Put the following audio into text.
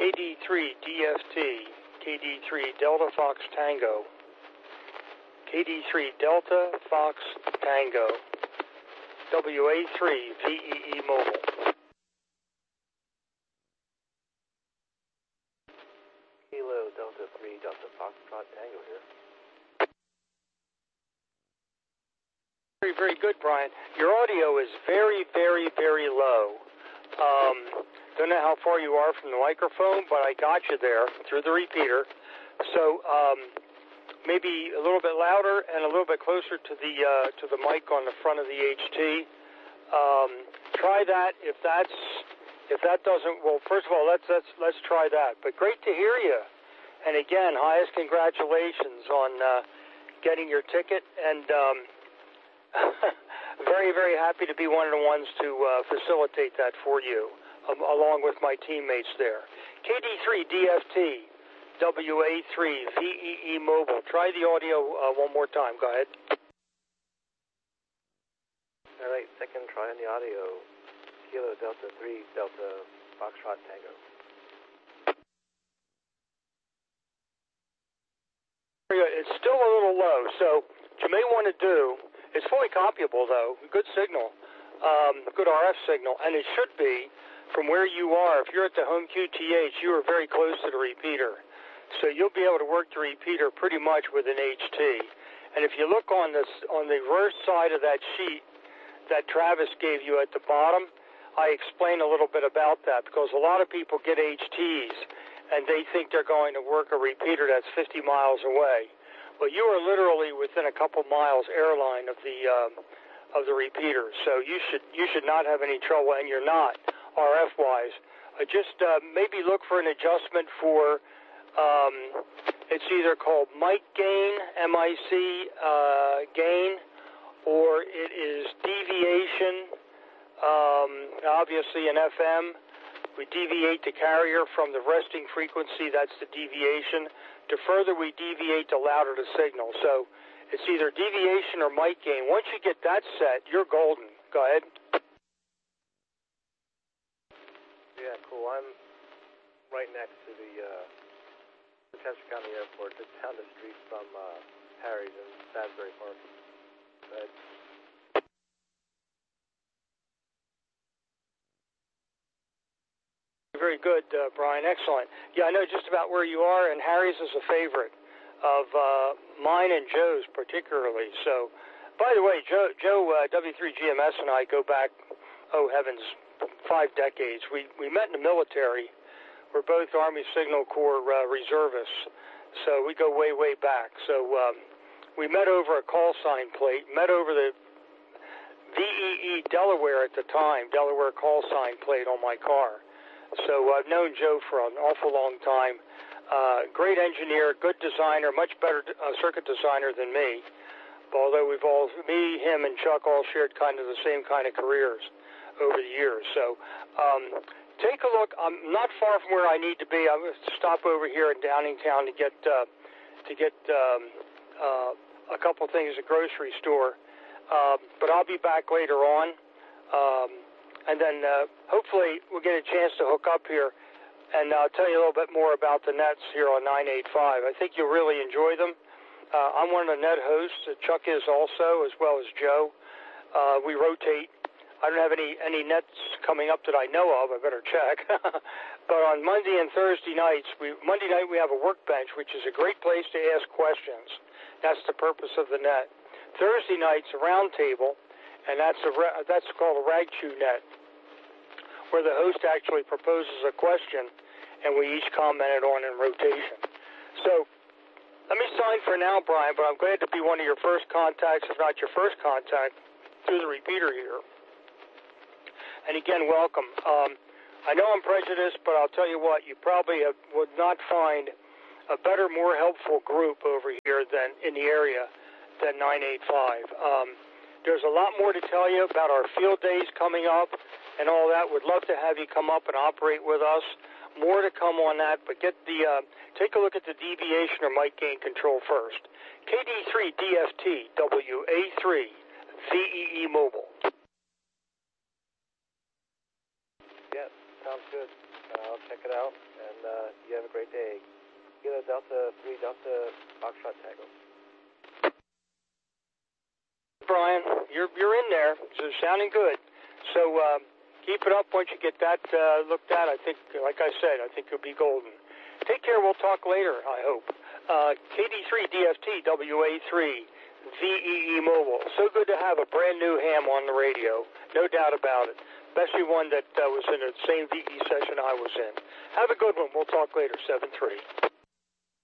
KD3 DFT, KD3 Delta Fox Tango, KD3 Delta Fox Tango, WA3 VEE Mobile. Kilo Delta 3 Delta Foxtrot Tango here. Very, very good, Brian. Your audio is very, very, very low. Don't know how far you are from the microphone, but I got you there through the repeater. So maybe a little bit louder and a little bit closer to the mic on the front of the HT. Try that. If that doesn't, well, first of all, let's try that. But great to hear you. And again, highest congratulations on getting your ticket, and very, very happy to be one of the ones to facilitate that for you, along with my teammates there. KD3 DFT, WA3 VEE Mobile. Try the audio one more time. Go ahead. All right, second try on the audio. Kilo Delta 3 Delta Foxtrot Tango. It's still a little low, so what you may want to do, it's fully copyable though, good signal, good RF signal, and it should be from where you are. If you're at the home QTH, you are very close to the repeater, so you'll be able to work the repeater pretty much with an HT. And if you look on the reverse side of that sheet that Travis gave you at the bottom, I explain a little bit about that, because a lot of people get HTs and they think they're going to work a repeater that's 50 miles away. Well, you are literally within a couple miles airline of the repeater, so you should not have any trouble, and you're not RF wise. Just maybe look for an adjustment for it's either called mic gain, MIC gain, or it is deviation. Obviously in FM, we deviate the carrier from the resting frequency. That's the deviation. The further we deviate, the louder the signal. So it's either deviation or mic gain. Once you get that set, you're golden. Go ahead. Yeah, cool. I'm right next to the Chester County Airport, just down the street from Harry's and Salisbury Park. Go ahead. Very good, Brian. Excellent. Yeah, I know just about where you are, and Harry's is a favorite of mine and Joe's particularly. So, by the way, Joe W3GMS and I go back, oh heavens, 5 decades. We met in the military. We're both Army Signal Corps reservists, so we go way, way back. So we met over a call sign plate, met over the VEE Delaware at the time, Delaware call sign plate on my car. So I've known Joe for an awful long time. Great engineer, good designer, much better circuit designer than me. Although me, him, and Chuck all shared kind of the same kind of careers over the years. So take a look. I'm not far from where I need to be. I'm going to stop over here in Downingtown to get a couple things at the grocery store. But I'll be back later on. And then hopefully we'll get a chance to hook up here, and I'll tell you a little bit more about the nets here on 985. I think you'll really enjoy them. I'm one of the net hosts. Chuck is also, as well as Joe. We rotate. I don't have any nets coming up that I know of. I better check. But on Monday and Thursday nights, Monday night we have a workbench, which is a great place to ask questions. That's the purpose of the net. Thursday night's a round table, and that's called a rag chew net, where the host actually proposes a question, and we each comment it on in rotation. So let me sign for now, Brian, but I'm glad to be one of your first contacts, if not your first contact, through the repeater here. And again, welcome. I know I'm prejudiced, but I'll tell you what, you probably would not find a better, more helpful group over here than in the area than 985. There's a lot more to tell you about our field days coming up and all that. Would love to have you come up and operate with us. More to come on that, but take a look at the deviation or mic gain control first. KD3 DFT WA3 VEE Mobile. Yes, sounds good. I'll check it out, and you have a great day. Get a Delta 3 Delta Foxtrot Tango. Brian, you're in there, so sounding good. So keep it up once you get that looked at. I think, like I said, I think you'll be golden. Take care. We'll talk later, I hope. KD3 DFT WA3 VEE Mobile. So good to have a brand new ham on the radio. No doubt about it. Especially one that was in the same VE session I was in. Have a good one. We'll talk later. 7-3.